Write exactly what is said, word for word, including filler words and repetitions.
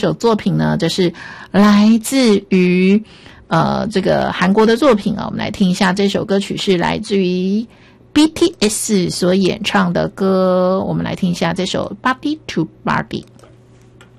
首作品呢，这是来自于呃这个韩国的作品啊，我们来听一下这首歌曲是来自于 B T S 所演唱的歌，我们来听一下这首 Body to Body。